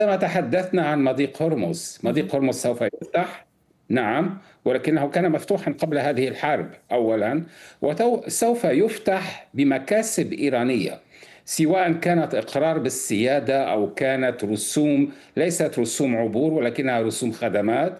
عندما تحدثنا عن مضيق هرمز، مضيق هرمز سوف يفتح، نعم، ولكنه كان مفتوحا قبل هذه الحرب أولا، وسوف يفتح بمكاسب إيرانية، سواء كانت إقرار بالسيادة أو كانت رسوم، ليست رسوم عبور ولكنها رسوم خدمات،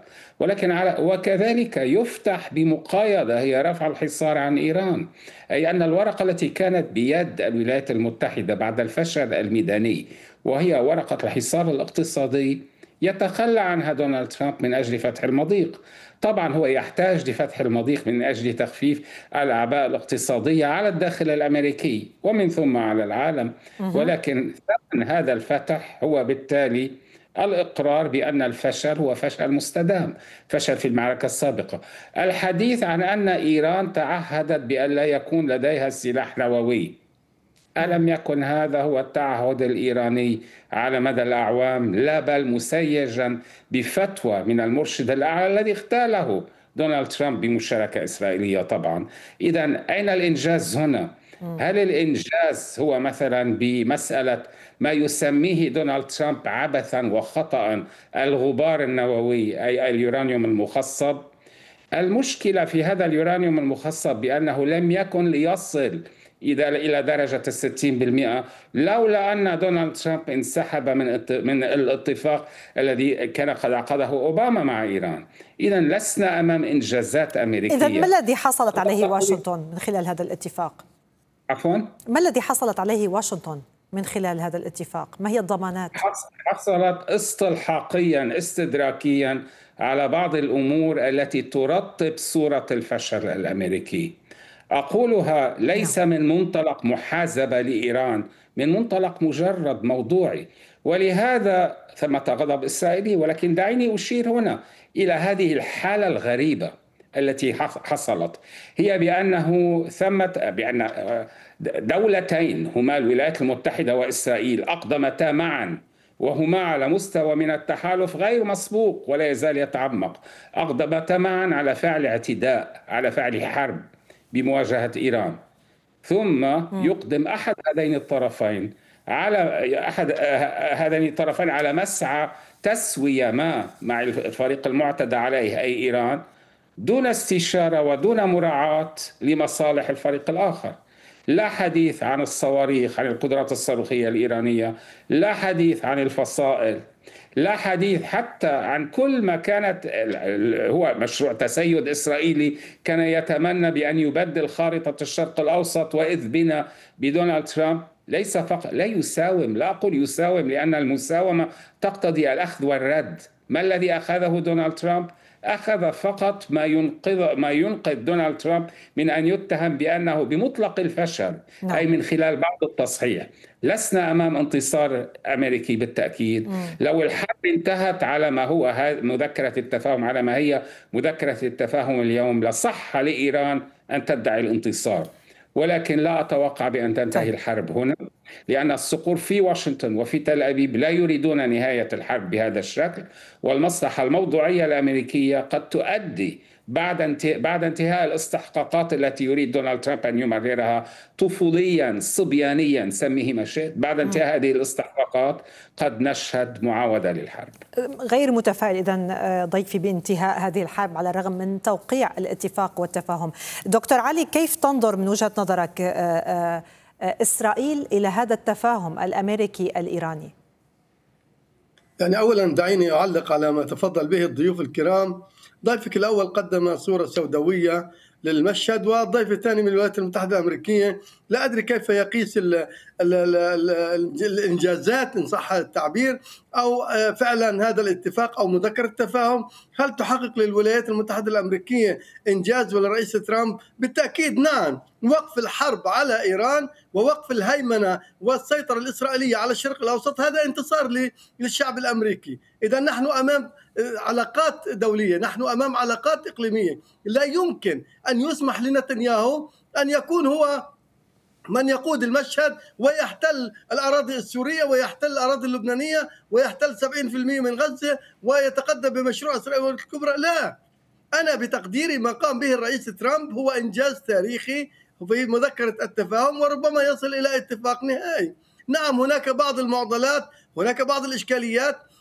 وكذلك يفتح بمقايضة هي رفع الحصار عن إيران، أي أن الورقة التي كانت بيد الولايات المتحدة بعد الفشل الميداني وهي ورقة الحصار الاقتصادي يتخلى عنها دونالد ترامب من أجل فتح المضيق. طبعا هو يحتاج لفتح المضيق من أجل تخفيف الأعباء الاقتصادية على الداخل الأمريكي ومن ثم على العالم، ولكن ثمن هذا الفتح هو بالتالي الإقرار بأن الفشل هو فشل مستدام، فشل في المعركة السابقة. الحديث عن أن إيران تعهدت بأن لا يكون لديها سلاح نووي، ألم يكن هذا هو التعهد الإيراني على مدى الأعوام؟ لا، بل مسيجا بفتوى من المرشد الأعلى الذي اغتاله دونالد ترامب بمشاركة إسرائيلية طبعا. إذا أين الإنجاز هنا؟ هل الإنجاز هو مثلا بمسألة ما يسميه دونالد ترامب عبثا وخطأ الغبار النووي أي اليورانيوم المخصب؟ المشكلة في هذا اليورانيوم المخصب بأنه لم يكن ليصل إلى درجة 60% لولا أن دونالد ترامب انسحب من الاتفاق الذي كان قد عقده أوباما مع إيران. إذا لسنا أمام إنجازات أمريكية. إذا ما الذي حصلت عليه واشنطن من خلال هذا الاتفاق؟ عفوا؟ ما الذي حصلت عليه واشنطن من خلال هذا الاتفاق؟ ما هي الضمانات؟ حصلت استلحاقيا استدراكيا على بعض الأمور التي ترطب صورة الفشل الأمريكي. أقولها ليس من منطلق محازبة لإيران، من منطلق مجرد موضوعي، ولهذا ثمة غضب إسرائيلي. ولكن دعيني أشير هنا إلى هذه الحالة الغريبة التي حصلت، هي بأن دولتين هما الولايات المتحدة وإسرائيل أقدمتا معا وهما على مستوى من التحالف غير مسبوق ولا يزال يتعمق، أقدمتا معا على فعل اعتداء، على فعل حرب بمواجهة إيران، ثم يقدم أحد هذين الطرفين على مسعى تسوية ما مع الفريق المعتدى عليه أي إيران دون استشارة ودون مراعاة لمصالح الفريق الآخر. لا حديث عن الصواريخ، عن القدرات الصاروخية الإيرانية، لا حديث عن الفصائل، لا حديث حتى عن كل ما كانت هو مشروع تسيد إسرائيلي كان يتمنى بأن يبدل خارطة الشرق الأوسط، وإذ بنا بدونالد ترامب ليس فقط لا يساوم، لا أقول يساوم لأن المساومة تقتضي الأخذ والرد. ما الذي أخذه دونالد ترامب؟ أخذ فقط ما ينقذ دونالد ترامب من أن يتهم بأنه بمطلق الفشل، أي من خلال بعض التصحيح. لسنا أمام انتصار أمريكي بالتأكيد. لو الحرب انتهت على ما هو مذكرة التفاهم، على ما هي مذكرة التفاهم اليوم، لصح لإيران أن تدعي الانتصار، ولكن لا أتوقع بأن تنتهي الحرب هنا، لأن الصقور في واشنطن وفي تل أبيب لا يريدون نهاية الحرب بهذا الشكل، والمصلحة الموضوعية الأمريكية قد تؤدي بعد انتهاء الاستحقاقات التي يريد دونالد ترامب أن يمررها طفوليا صبيانيا سميه ما شئت، بعد انتهاء هذه الاستحقاقات قد نشهد معاودة للحرب. غير متفائل إذن ضيفي بانتهاء هذه الحرب على الرغم من توقيع الاتفاق والتفاهم. دكتور علي، كيف تنظر من وجهة نظرك إسرائيل إلى هذا التفاهم الأمريكي الإيراني؟ يعني أولا دعيني أعلق على ما تفضل به الضيوف الكرام. ضيفك الأول قدم صورة سوداوية للمشهد، والضيف الثاني من الولايات المتحدة الأمريكية لا أدري كيف يقيس الإنجازات إن صح التعبير، أو فعلا هذا الاتفاق أو مذكرة التفاهم هل تحقق للولايات المتحدة الأمريكية إنجاز ولرئيس ترامب؟ بالتأكيد نعم. وقف الحرب على إيران ووقف الهيمنة والسيطرة الإسرائيلية على الشرق الأوسط هذا انتصار للشعب الأمريكي. إذا نحن أمام علاقات دولية، نحن أمام علاقات إقليمية. لا يمكن أن يسمح لنتنياهو أن يكون هو من يقود المشهد ويحتل الأراضي السورية ويحتل الأراضي اللبنانية ويحتل 70% من غزة ويتقدم بمشروع إسرائيل الكبرى. لا، أنا بتقديري ما قام به الرئيس ترامب هو إنجاز تاريخي في مذكرة التفاهم، وربما يصل إلى اتفاق نهائي. نعم هناك بعض المعضلات، هناك بعض الإشكاليات،